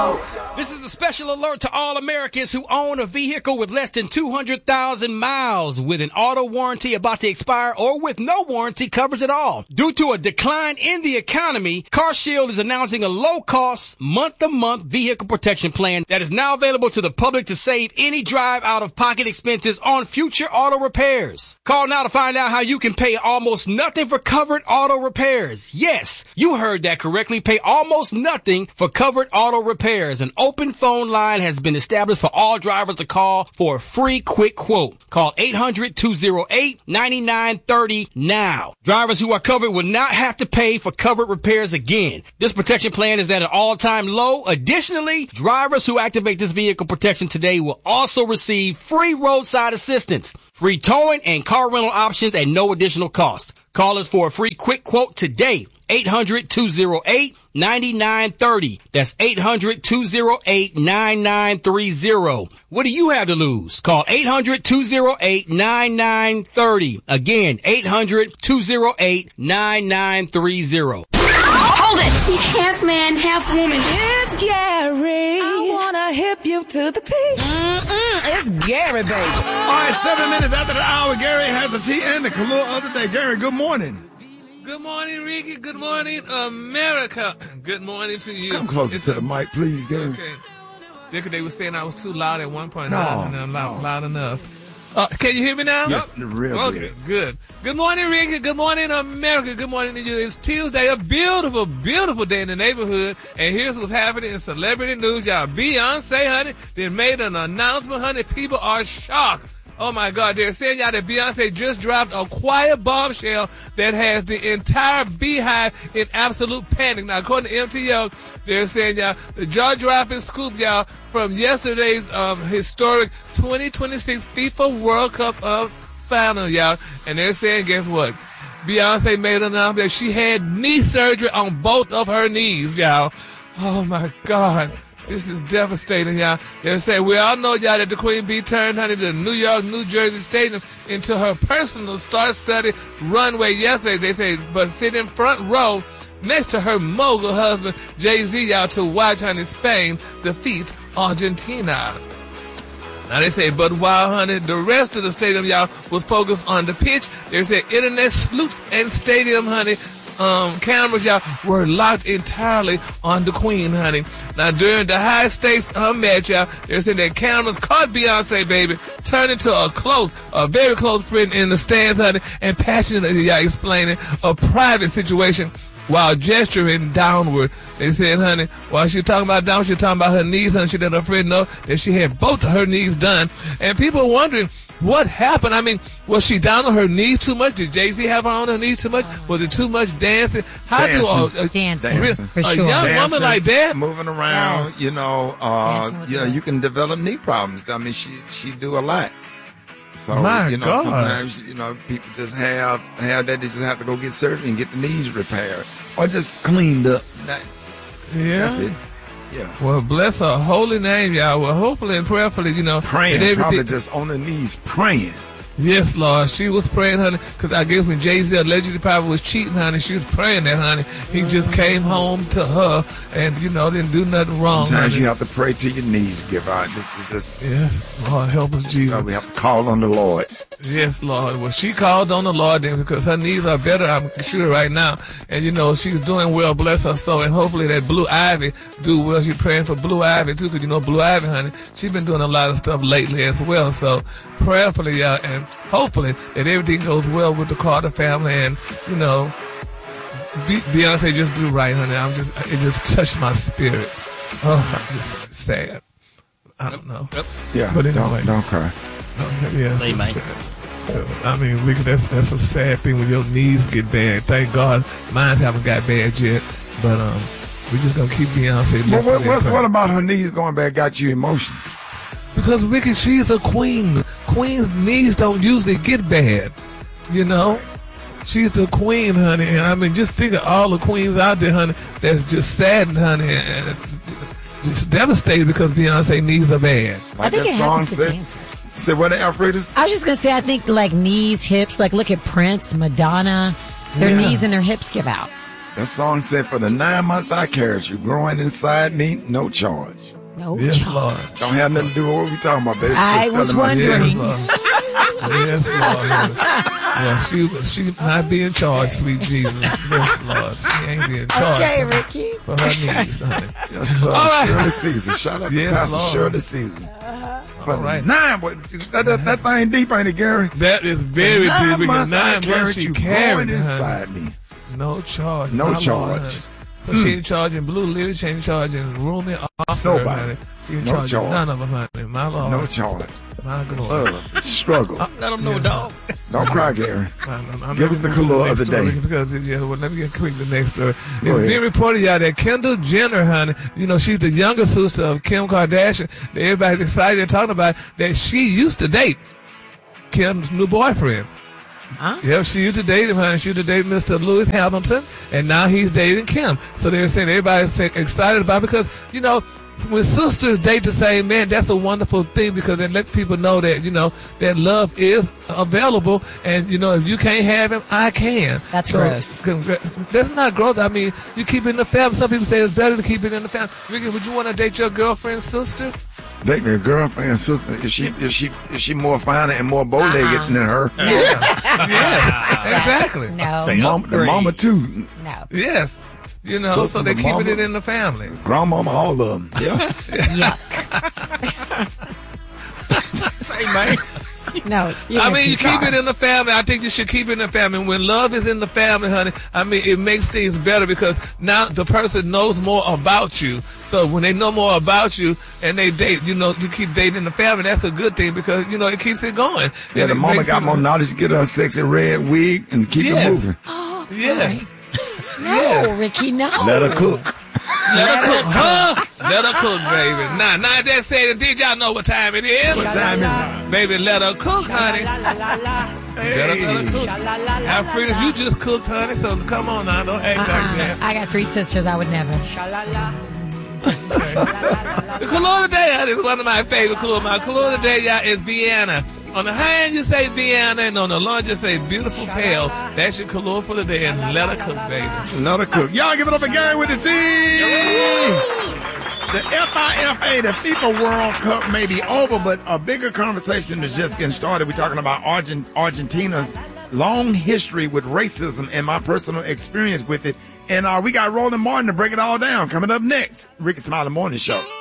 This is a special alert to all Americans who own a vehicle with less than 200,000 miles with an auto warranty about to expire or with no warranty coverage at all. Due to a decline in the economy, CarShield is announcing a low-cost, month-to-month vehicle protection plan that is now available to the public to save any drive out-of-pocket expenses on future auto repairs. Call now to find out how you can pay almost nothing for covered auto repairs. Yes, you heard that correctly. Pay almost nothing for covered auto repairs. An open phone line has been established for all drivers to call for a free quick quote. Call 800-208-9930 now. Drivers who are covered will not have to pay for covered repairs again. This protection plan is at an all-time low. Additionally, drivers who activate this vehicle protection today will also receive free roadside assistance, free towing, and car rental options at no additional cost. Call us for a free quick quote today. 800-208-9930. That's 800-208-9930. What do you have to lose? Call 800-208-9930. Again, 800-208-9930. Hold it! He's half man, half woman. It's Gary. I wanna hip you to the T. It's Gary, baby. All right, 7 minutes after the hour, Gary has the tea and the color of the day. Gary, good morning. Good morning, Ricky. Good morning, America. Good morning to you. Come closer to the mic, please, Gary. Okay. They were saying I was too loud at one point. No, I'm loud enough. Can you hear me now? Yes, real okay, good. Good morning, Ricky. Good morning, America. Good morning to you. It's Tuesday, a beautiful, beautiful day in the neighborhood. And here's what's happening in celebrity news, y'all. Beyonce, honey, they made an announcement, honey. People are shocked. Oh, my God. They're saying, y'all, that Beyonce just dropped a quiet bombshell that has the entire Beehive in absolute panic. Now, according to MTO, they're saying, y'all, the jaw-dropping scoop, y'all, from yesterday's historic 2026 FIFA World Cup final, y'all. And they're saying, guess what? Beyonce made an announcement that she had knee surgery on both of her knees, y'all. Oh, my God. This is devastating, y'all. They're saying, we all know, y'all, that the Queen Bee turned, honey, the New York, New Jersey Stadium into her personal star-studded runway yesterday. They say, but sitting front row next to her mogul husband, Jay-Z, y'all, to watch, honey, Spain defeat Argentina. Now, they say, but while, honey, the rest of the stadium, y'all, was focused on the pitch, they said internet sleuths and stadium, honey, cameras, y'all, were locked entirely on the Queen, honey. Now, during the high-stakes match, y'all, they're saying that cameras caught Beyonce, baby, turning to a very close friend in the stands, honey, and passionately, y'all, explaining a private situation while gesturing downward. They said, honey, while she was talking about downward, she was talking about her knees, honey. She let her friend know that she had both of her knees done. And people are wondering, what happened? I mean, was she down on her knees too much? Did Jay-Z have her on her knees too much? Was it too much dancing? Dancing, for sure. A young woman like that? Moving around, Yes. you can develop knee problems. I mean, she do a lot. So, My God. sometimes, people just have that. They just have to go get surgery and get the knees repaired or just cleaned up. Yeah. That's it. Yeah. Well, bless her holy name, y'all. Well, hopefully and prayerfully, Praying, probably just on the knees praying. Yes, Lord. She was praying, honey, because I guess when Jay-Z allegedly probably was cheating, honey, she was praying that, honey. He just came home to her and, didn't do nothing wrong. Sometimes honey. you have to pray till your knees give out. Yes, Lord, help us, Jesus. We have to call on the Lord. Yes, Lord. Well, she called on the Lord then because her knees are better, I'm sure, right now. And, she's doing well, bless her soul. And hopefully that Blue Ivy do well. She's praying for Blue Ivy, too, because, Blue Ivy, honey, she's been doing a lot of stuff lately as well. So prayerfully, y'all, and hopefully that everything goes well with the Carter family and, Beyonce just do right, honey. It just touched my spirit. Oh, I'm just sad. I don't know. Yeah, but anyway. Don't cry. Yeah, Say, man. I mean, Ricky, that's a sad thing when your knees get bad. Thank God mine haven't got bad yet, but we just gonna keep Beyonce. What about her knees going bad got you emotional? Because Ricky, she's a queen. Queen's knees don't usually get bad, She's the queen, honey, and I mean, just think of all the queens out there, honey, that's just saddened, honey, and just devastated because Beyonce knees are bad. I think it happens to dancers. Say what, Alfredas? I was just going to say, I think like knees, hips, like look at Prince, Madonna, their knees and their hips give out. That song said, for the 9 months I carried you, growing inside me, no charge. No Yes, charge. Lord. Don't have nothing to do with what we talking about, baby. I was wondering. Yes, Lord. Well, she might be in charge, sweet Jesus. Yes, Lord. She ain't being charged. Okay, Ricky. For her needs, honey. Yes, Lord. All right. Shirley Caesar. Shout out to Yes, Pastor Lord. Shirley Caesar. All right. 9, but that thing deep, ain't it, Gary? That is very 9 deep. months I 9 carried months she you, carried, growing honey. inside me. No charge. No my Lord, charge. honey. So she ain't charging Blue Lily, she ain't charging Rumi, Oscar, Nobody. honey. She ain't No charging charge. none of them, honey. My Lord. No charge. My glory. Struggle. Let them know, dog. Don't cry, Gary. I'm Give us the color of the day. Because let me get quick the next story. It's Go ahead. being reported, y'all, that Kendall Jenner, honey, she's the younger sister of Kim Kardashian. Everybody's excited and talking about that she used to date Kim's new boyfriend. Huh? Yep, she used to date him, honey. She used to date Mr. Lewis Hamilton, and now he's dating Kim. So they're saying everybody's excited about it because, when sisters date the same man, that's a wonderful thing because it lets people know that, that love is available. And, if you can't have him, I can. That's gross. That's not gross. I mean, you keep it in the family. Some people say it's better to keep it in the family. Ricky, would you want to date your girlfriend's sister? Date your girlfriend, sister. If she more finer and more bow-legged than her. Yeah, exactly. No. The mama too. No. Yes. So So they're the keeping mama- it in the family. Grandmama, all of them. Yeah. Yuck. Say, man. No. You keep it in the family. I think you should keep it in the family. When love is in the family, honey, it makes things better because now the person knows more about you. So when they know more about you and they date, you keep dating in the family, that's a good thing because, it keeps it going. Yeah, the mama got more knowledge to get her a sexy red wig and keep it moving. Oh, Yes. no, Ricky, no. Let her cook. Let her cook, huh? Let her cook, baby. Now that said it, did y'all know what time it is? What time is it? Baby, let her cook, honey. Let her cook. Alfreda, you just cooked, honey, so come on now. Don't act like that. I got 3 sisters. I would never. The color today, honey, is one of my favorite colors. My color today, y'all, is Vienna. On the high end, you say Vienna, and on the low end, you say beautiful pale. That's your color for the day, and let her cook, baby. Let her cook. Y'all give it up again with the team. The FIFA, the FIFA World Cup may be over, but a bigger conversation is just getting started. We're talking about Argentina's long history with racism and my personal experience with it. And we got Roland Martin to break it all down. Coming up next, Ricky Smiley Morning Show.